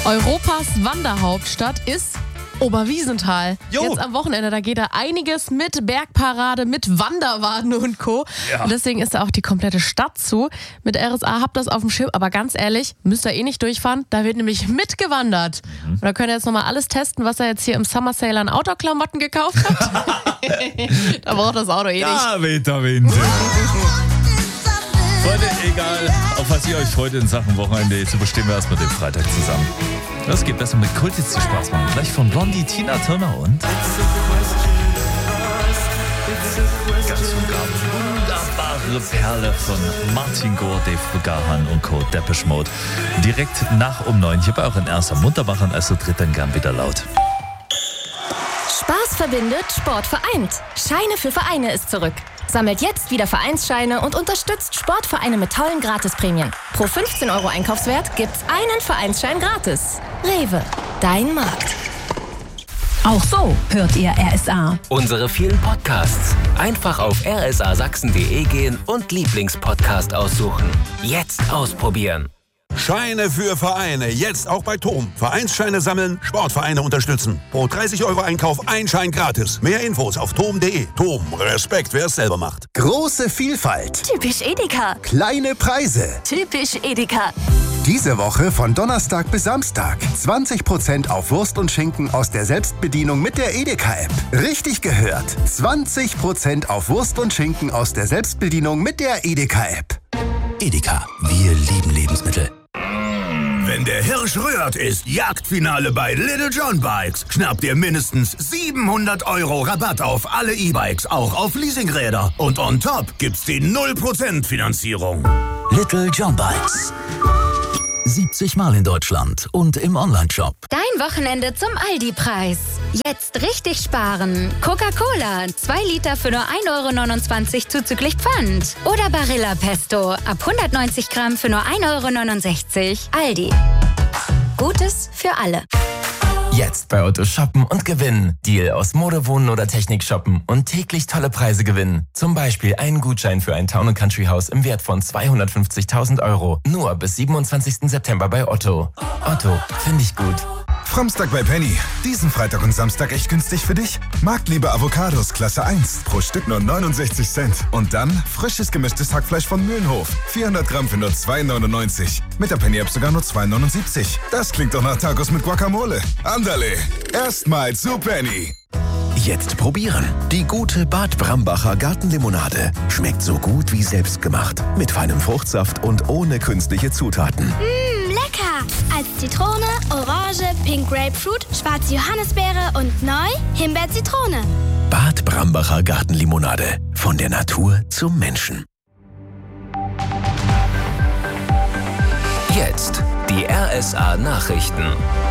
Europas Wanderhauptstadt ist Oberwiesenthal. Jetzt am Wochenende, da geht da einiges mit Bergparade, mit Wanderwaden und Co. Ja. Und deswegen ist da auch die komplette Stadt zu. Mit RSA habt ihr das auf dem Schirm, aber ganz ehrlich, müsst ihr eh nicht durchfahren. Da wird nämlich mitgewandert. Und da könnt ihr jetzt nochmal alles testen, was ihr jetzt hier im Summer Sale an Outdoor-Klamotten gekauft habt. Da braucht das Auto eh nicht. Ja, Winter. Freunde, egal, auf was ihr euch freut in Sachen Wochenende, jetzt überstehen wir erstmal den Freitag zusammen. Das geht besser mit Kult, jetzt viel Spaß machen. Gleich von Blondie, Tina Turner und ganz und gar wunderbare Perle von Martin Gore, Dave Gahan und Co. Depeche Mode. Direkt nach um 9 hier bei euren Erster munter machen, also tritt dann gern wieder laut. Spaß verbindet, Sport vereint. Scheine für Vereine ist zurück. Sammelt jetzt wieder Vereinsscheine und unterstützt Sportvereine mit tollen Gratisprämien. Pro 15 € Einkaufswert gibt's einen Vereinsschein gratis. Rewe, dein Markt. Auch so hört ihr RSA. Unsere vielen Podcasts. Einfach auf rsasachsen.de gehen und Lieblingspodcast aussuchen. Jetzt ausprobieren. Scheine für Vereine, jetzt auch bei TOM. Vereinsscheine sammeln, Sportvereine unterstützen. Pro 30 € Einkauf ein Schein gratis. Mehr Infos auf tom.de. TOM, Respekt, wer es selber macht. Große Vielfalt. Typisch Edeka. Kleine Preise. Typisch Edeka. Diese Woche von Donnerstag bis Samstag. 20% auf Wurst und Schinken aus der Selbstbedienung mit der Edeka-App. Richtig gehört. 20% auf Wurst und Schinken aus der Selbstbedienung mit der Edeka-App. Edeka, wir lieben Lebensmittel. Wenn der Hirsch rührt, ist Jagdfinale bei Little John Bikes. Schnappt ihr mindestens 700 € Rabatt auf alle E-Bikes, auch auf Leasingräder. Und on top gibt's die 0% Finanzierung. Little John Bikes. 70 Mal in Deutschland und im Onlineshop. Dein Wochenende zum Aldi-Preis. Jetzt richtig sparen. Coca-Cola, 2 Liter für nur 1,29 € zuzüglich Pfand. Oder Barilla Pesto, ab 190 Gramm für nur 1,69 €. Aldi. Gutes für alle. Jetzt bei Otto shoppen und gewinnen. Deal aus Mode, Wohnen oder Technik shoppen und täglich tolle Preise gewinnen. Zum Beispiel einen Gutschein für ein Town & Country Haus im Wert von 250.000 €. Nur bis 27. September bei Otto. Otto, finde ich gut. Fromstag bei Penny. Diesen Freitag und Samstag echt günstig für dich? Marktliebe Avocados Klasse 1. Pro Stück nur 69 Cent. Und dann frisches gemischtes Hackfleisch von Mühlenhof. 400 Gramm für nur 2,99. Mit der Penny-App sogar nur 2,79. Das klingt doch nach Tacos mit Guacamole. Andale, erstmal zu Penny. Jetzt probieren. Die gute Bad Brambacher Gartenlimonade. Schmeckt so gut wie selbstgemacht. Mit feinem Fruchtsaft und ohne künstliche Zutaten. Lecker! Als Zitrone, Orange, Pink Grapefruit, schwarze Johannisbeere und neu Himbeer-Zitrone. Bad Brambacher Gartenlimonade. Von der Natur zum Menschen. Jetzt die RSA Nachrichten.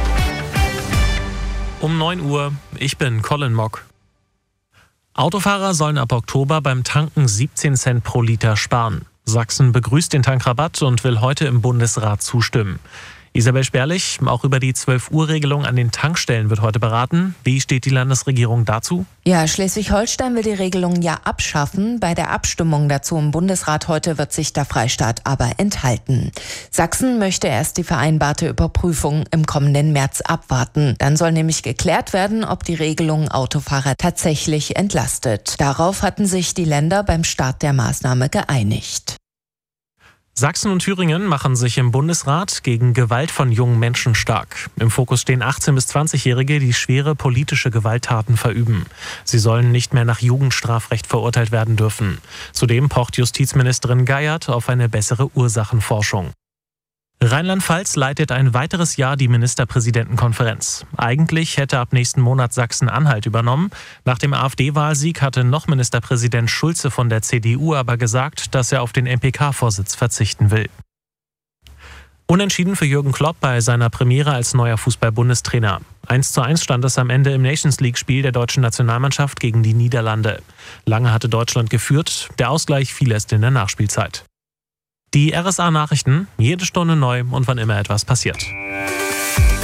Um 9 Uhr, ich bin Colin Mock. Autofahrer sollen ab Oktober beim Tanken 17 Cent pro Liter sparen. Sachsen begrüßt den Tankrabatt und will heute im Bundesrat zustimmen. Isabel Sperlich, auch über die 12-Uhr-Regelung an den Tankstellen wird heute beraten. Wie steht die Landesregierung dazu? Ja, Schleswig-Holstein will die Regelung ja abschaffen. Bei der Abstimmung dazu im Bundesrat heute wird sich der Freistaat aber enthalten. Sachsen möchte erst die vereinbarte Überprüfung im kommenden März abwarten. Dann soll nämlich geklärt werden, ob die Regelung Autofahrer tatsächlich entlastet. Darauf hatten sich die Länder beim Start der Maßnahme geeinigt. Sachsen und Thüringen machen sich im Bundesrat gegen Gewalt von jungen Menschen stark. Im Fokus stehen 18- bis 20-Jährige, die schwere politische Gewalttaten verüben. Sie sollen nicht mehr nach Jugendstrafrecht verurteilt werden dürfen. Zudem pocht Justizministerin Geiert auf eine bessere Ursachenforschung. Rheinland-Pfalz leitet ein weiteres Jahr die Ministerpräsidentenkonferenz. Eigentlich hätte ab nächsten Monat Sachsen-Anhalt übernommen. Nach dem AfD-Wahlsieg hatte noch Ministerpräsident Schulze von der CDU aber gesagt, dass er auf den MPK-Vorsitz verzichten will. Unentschieden für Jürgen Klopp bei seiner Premiere als neuer Fußball-Bundestrainer. 1:1 stand es am Ende im Nations-League-Spiel der deutschen Nationalmannschaft gegen die Niederlande. Lange hatte Deutschland geführt, der Ausgleich fiel erst in der Nachspielzeit. Die RSA-Nachrichten, jede Stunde neu und wann immer etwas passiert.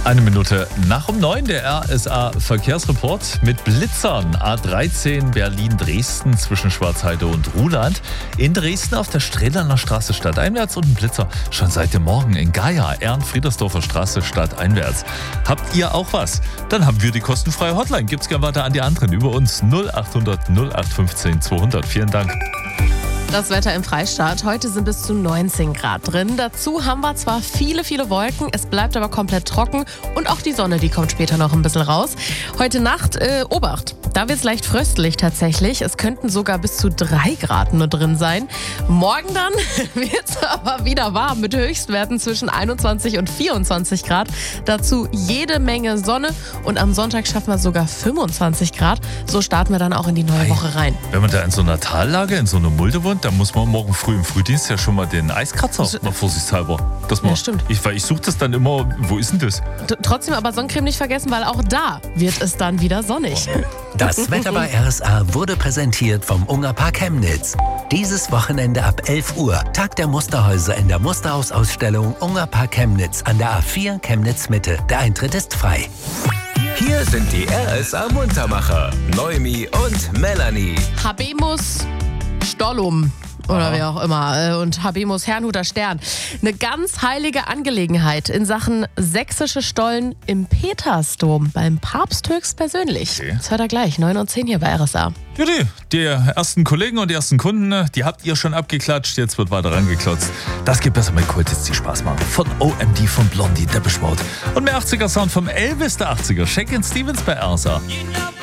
Eine Minute nach 9, der RSA-Verkehrsreport mit Blitzern. A13 Berlin-Dresden zwischen Schwarzheide und Ruhland. In Dresden auf der Strehlener Straße stadteinwärts und ein Blitzer schon seit dem Morgen in Gaya, Ehrenfriedersdorfer Straße stadteinwärts. Habt ihr auch was? Dann haben wir die kostenfreie Hotline. Gibt's gerne weiter an die anderen über uns 0800 0815 200. Vielen Dank. Das Wetter im Freistaat. Heute sind bis zu 19 Grad drin. Dazu haben wir zwar viele Wolken, es bleibt aber komplett trocken und auch die Sonne, die kommt später noch ein bisschen raus. Heute Nacht, Obacht, da wird es leicht fröstlich tatsächlich. Es könnten sogar bis zu 3 Grad nur drin sein. Morgen dann wird es aber wieder warm mit Höchstwerten zwischen 21 und 24 Grad. Dazu jede Menge Sonne und am Sonntag schaffen wir sogar 25 Grad. So starten wir dann auch in die neue Woche rein. Wenn man da in so einer Tallage, in so einer Mulde wohnt, da muss man morgen früh im Frühdienst ja schon mal den Eiskratzer mal vorsichtshalber. Ja, stimmt. Ich suche das dann immer, wo ist denn das? Trotzdem aber Sonnencreme nicht vergessen, weil auch da wird es dann wieder sonnig. Das Wetter bei RSA wurde präsentiert vom Ungerpark Chemnitz. Dieses Wochenende ab 11 Uhr Tag der Musterhäuser in der Musterhausausstellung Ungerpark Chemnitz an der A4 Chemnitz Mitte. Der Eintritt ist frei. Hier sind die RSA Muntermacher, Noemi und Melanie. Habemus Stollum. Oder wie auch immer. Und Habemus Herrnhuter Stern. Eine ganz heilige Angelegenheit in Sachen sächsische Stollen im Petersdom. Beim Papst höchstpersönlich. Okay. Das hört er gleich, 9 und 10 hier bei RSA. Judy, die ersten Kollegen und die ersten Kunden, die habt ihr schon abgeklatscht. Jetzt wird weiter rangeklotzt. Das geht besser mit Kultits, die Spaß machen. Von OMD, von Blondie, Depeche Mode. Und mehr 80er Sound vom Elvis der 80er. Shakin' Stevens bei RSA.